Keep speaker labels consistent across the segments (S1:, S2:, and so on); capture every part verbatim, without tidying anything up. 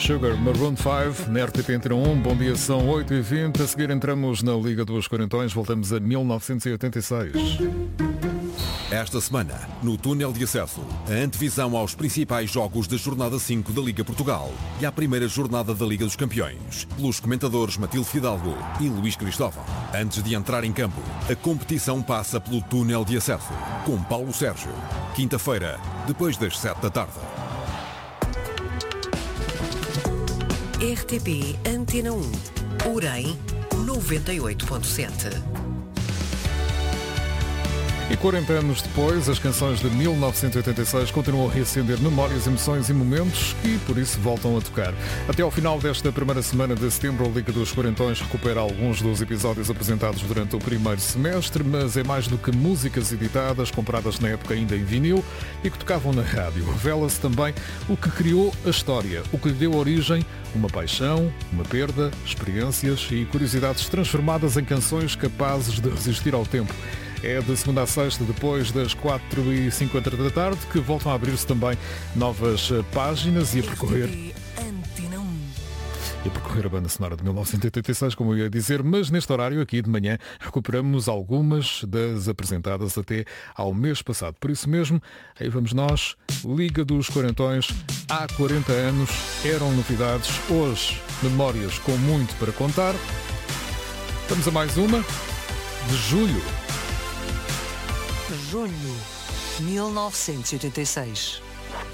S1: Sugar, Maroon cinco, na R T P Antena um. Bom dia, são oito e vinte. A seguir entramos na Liga dos Quarentões. Voltamos a mil novecentos e oitenta e seis.
S2: Esta semana, no túnel de acesso, a antevisão aos principais jogos da jornada cinco da Liga Portugal e à primeira jornada da Liga dos Campeões, pelos comentadores Matilde Fidalgo e Luís Cristóvão. Antes de entrar em campo, a competição passa pelo túnel de acesso, com Paulo Sérgio. Quinta-feira, depois das sete da tarde.
S3: R T P Antena um, Orem noventa e oito ponto sete.
S1: E quarenta anos depois, as canções de mil novecentos e oitenta e seis continuam a reacender memórias, emoções e momentos que, por isso, voltam a tocar. Até ao final desta primeira semana de setembro, a Liga dos Quarentões recupera alguns dos episódios apresentados durante o primeiro semestre, mas é mais do que músicas editadas, compradas na época ainda em vinil e que tocavam na rádio. Revela-se também o que criou a história, o que lhe deu origem, uma paixão, uma perda, experiências e curiosidades transformadas em canções capazes de resistir ao tempo. É de segunda a sexta, depois das quatro e cinquenta da tarde, que voltam a abrir-se também novas páginas e a percorrer... E a percorrer a banda sonora de mil novecentos e oitenta e seis, como eu ia dizer, mas neste horário aqui de manhã recuperamos algumas das apresentadas até ao mês passado. Por isso mesmo, aí vamos nós, Liga dos Quarentões, há quarenta anos, eram novidades, hoje memórias com muito para contar. Vamos a mais uma, de julho.
S4: Julho, mil novecentos e oitenta e seis.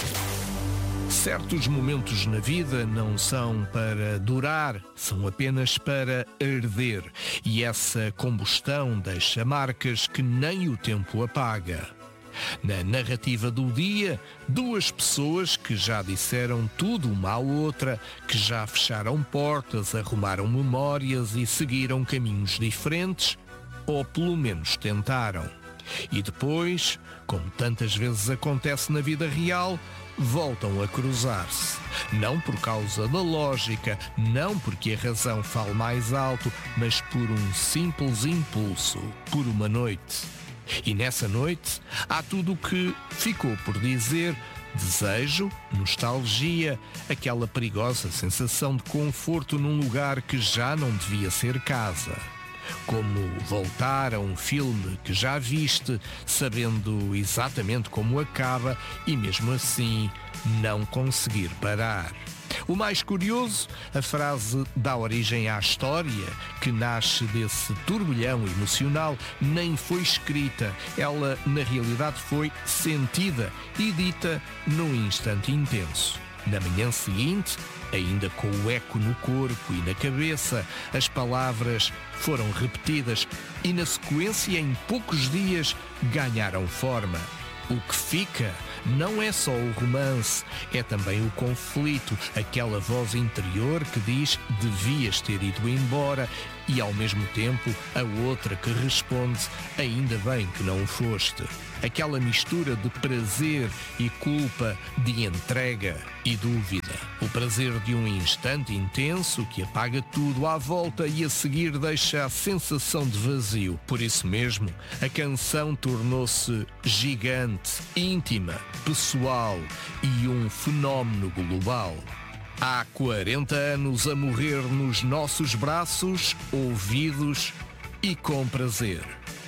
S5: Certos momentos na vida não são para durar, são apenas para arder. E essa combustão deixa marcas que nem o tempo apaga. Na narrativa do dia, duas pessoas que já disseram tudo uma à outra, que já fecharam portas, arrumaram memórias e seguiram caminhos diferentes, ou pelo menos tentaram. E depois, como tantas vezes acontece na vida real, voltam a cruzar-se. Não por causa da lógica, não porque a razão fale mais alto, mas por um simples impulso, por uma noite. E nessa noite há tudo o que ficou por dizer: desejo, nostalgia, aquela perigosa sensação de conforto num lugar que já não devia ser casa. Como voltar a um filme que já viste, sabendo exatamente como acaba e mesmo assim não conseguir parar. O mais curioso, a frase dá origem à história, que nasce desse turbilhão emocional, nem foi escrita, ela na realidade foi sentida e dita num instante intenso. Na manhã seguinte, ainda com o eco no corpo e na cabeça, as palavras foram repetidas e na sequência, em poucos dias, ganharam forma. O que fica não é só o romance, é também o conflito, aquela voz interior que diz devias ter ido embora e ao mesmo tempo a outra que responde ainda bem que não o foste. Aquela mistura de prazer e culpa, de entrega e dúvida. O prazer de um instante intenso que apaga tudo à volta e a seguir deixa a sensação de vazio. Por isso mesmo, a canção tornou-se gigante, íntima, pessoal e um fenómeno global. Há quarenta anos a morrer nos nossos braços, ouvidos e com prazer.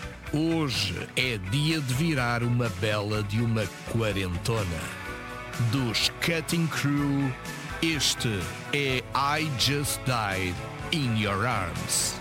S5: Hoje é dia de virar uma bela de uma quarentona. Dos Cutting Crew, este é I Just Died in Your Arms.